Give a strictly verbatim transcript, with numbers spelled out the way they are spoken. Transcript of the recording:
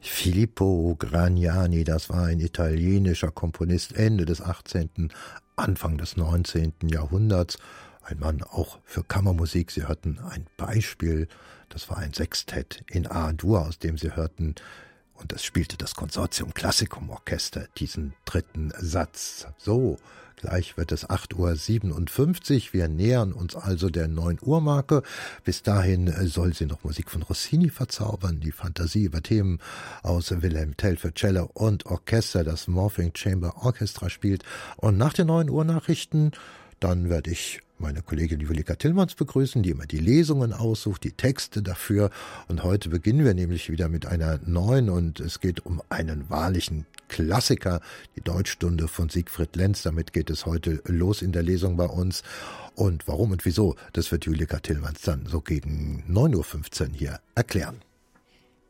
Filippo Gragnani, das war ein italienischer Komponist Ende des achtzehnten, Anfang des neunzehnten Jahrhunderts. Ein Mann auch für Kammermusik. Sie hörten ein Beispiel, das war ein Sextett in A-Dur, aus dem Sie hörten, und das spielte das Consortium Classicum Orchester, diesen dritten Satz. So, gleich wird es acht Uhr siebenundfünfzig. Wir nähern uns also der neun Uhr Marke. Bis dahin soll sie noch Musik von Rossini verzaubern, die Fantasie über Themen aus Wilhelm Tell für Cello und Orchester, das Morphing Chamber Orchestra spielt. Und nach den neun Uhr Nachrichten, dann werde ich meine Kollegin Julika Tillmanns begrüßen, die immer die Lesungen aussucht, die Texte dafür. Und heute beginnen wir nämlich wieder mit einer neuen, und es geht um einen wahrlichen Klassiker, die Deutschstunde von Siegfried Lenz. Damit geht es heute los in der Lesung bei uns. Und warum und wieso, das wird Julika Tillmanns dann so gegen neun Uhr fünfzehn hier erklären.